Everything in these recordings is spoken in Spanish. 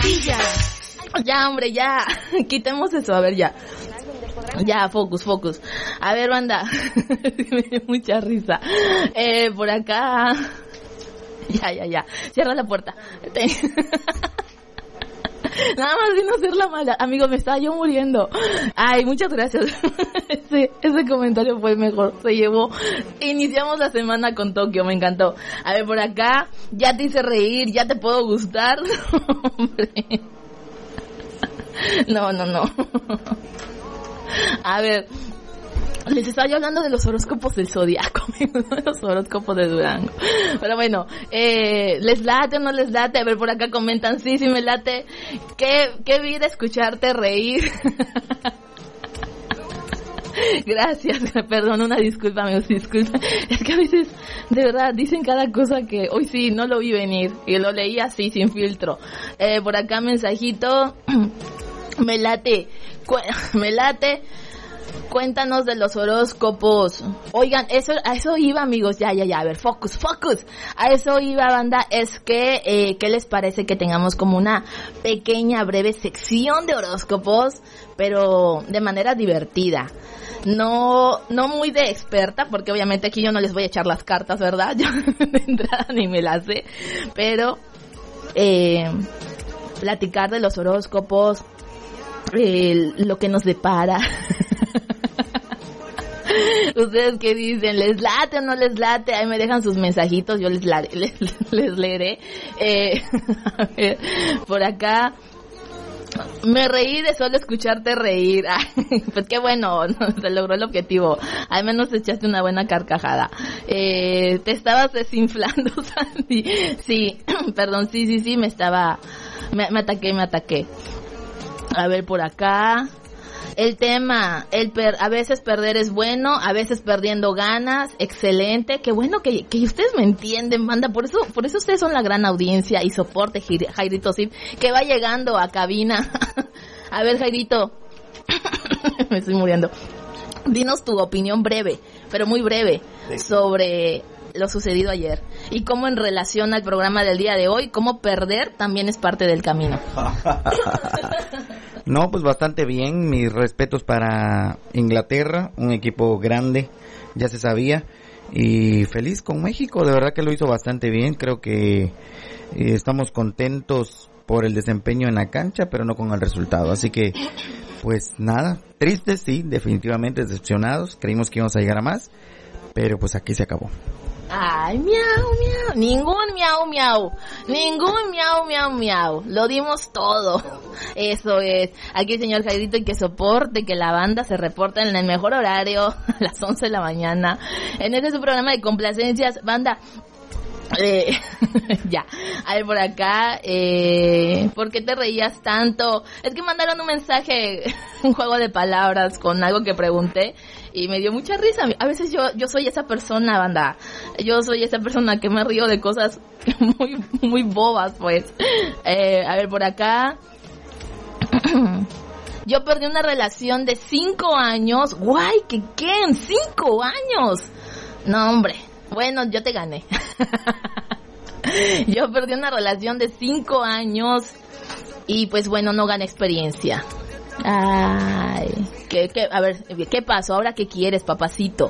Ya, hombre, ya. Quitemos eso, a ver, ya. Ya, focus. A ver, banda. Me dio mucha risa. Por acá. Ya. Cierra la puerta. Nada más vino a hacer la mala. Amigo, me estaba yo muriendo. Ay, muchas gracias. Ese comentario fue mejor. Se llevó. Iniciamos la semana con Tokio, me encantó. A ver, por acá. Ya te hice reír, ya te puedo gustar. Hombre. No. A ver, les estaba yo hablando de los horóscopos del zodiaco, de los horóscopos de Durango. Pero bueno, ¿les late o no les late? A ver, por acá comentan, sí me late. Qué vida escucharte reír. Gracias, perdón, una disculpa, amigos, disculpa. Es que a veces, de verdad, dicen cada cosa que hoy sí, no lo vi venir. Y lo leí así, sin filtro. Por acá mensajito, me late. Cuéntanos de los horóscopos. Oigan, a eso iba, amigos. Ya, a ver, focus. A eso iba, banda. Es que, ¿qué les parece que tengamos como una pequeña, breve sección de horóscopos, pero de manera divertida? No muy de experta, porque obviamente aquí yo no les voy a echar las cartas, ¿verdad? Yo de entrada ni me las sé. Pero, platicar de los horóscopos, lo que nos depara. ¿Ustedes qué dicen? ¿Les late o no les late? Ahí me dejan sus mensajitos, yo les leeré. A ver, por acá. Me reí de solo escucharte reír. Ay, pues qué bueno, se logró el objetivo. Al menos echaste una buena carcajada. Te estabas desinflando, Sandy. Sí, perdón, sí, me ataqué. A ver, por acá. El tema, a veces perder es bueno, a veces perdiendo ganas, excelente, qué bueno que ustedes me entienden, banda, por eso ustedes son la gran audiencia y soporte, Jairito Zip, que va llegando a cabina. A ver, Jairito, me estoy muriendo. Dinos tu opinión breve, pero muy breve, sobre lo sucedido ayer y cómo en relación al programa del día de hoy, cómo perder también es parte del camino. No, pues bastante bien, mis respetos para Inglaterra, un equipo grande, ya se sabía, y feliz con México, de verdad que lo hizo bastante bien, creo que estamos contentos por el desempeño en la cancha, pero no con el resultado, así que pues nada, tristes sí, definitivamente decepcionados, creímos que íbamos a llegar a más, pero pues aquí se acabó. Ay, miau, ningún miau, lo dimos todo. Eso es, aquí el señor Jairito, y que soporte que la banda se reporta en el mejor horario, a las 11 de la mañana, en este su programa de complacencias, banda. Ya, a ver por acá, ¿por qué te reías tanto? Es que mandaron un mensaje, un juego de palabras con algo que pregunté y me dio mucha risa. A veces yo soy esa persona, banda, yo soy esa persona que me río de cosas muy bobas, pues. A ver por acá. Yo perdí una relación de 5 años. Guay, ¿qué? ¿En 5 años? No, hombre. Bueno, yo te gané. Yo perdí una relación de 5 años y pues bueno, no gané experiencia. Ay, a ver, ¿qué pasó? ¿Ahora qué quieres, papacito?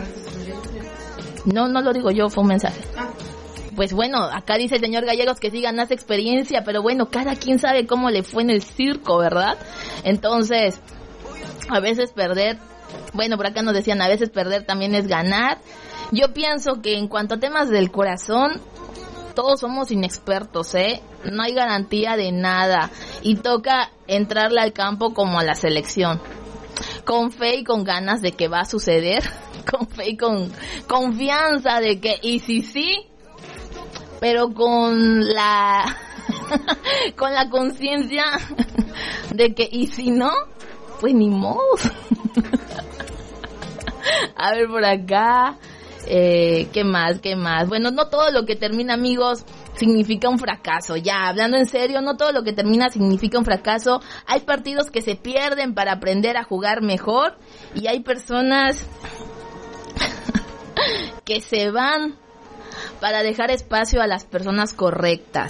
No lo digo yo, fue un mensaje. Pues bueno, acá dice el señor Gallegos que sí ganaste experiencia, pero bueno, cada quien sabe cómo le fue en el circo, ¿verdad? Entonces, a veces perder, bueno, por acá nos decían, a veces perder también es ganar. Yo pienso que en cuanto a temas del corazón, todos somos inexpertos, no hay garantía de nada y toca entrarle al campo como a la selección, con fe y con ganas de que va a suceder, con fe y con confianza de que, y si sí, pero con la con la conciencia de que, y si no, pues ni modo. A ver por acá, ¿qué más? Bueno, no todo lo que termina, amigos, significa un fracaso. Ya, hablando en serio, no todo lo que termina significa un fracaso. Hay partidos que se pierden para aprender a jugar mejor y hay personas que se van para dejar espacio a las personas correctas.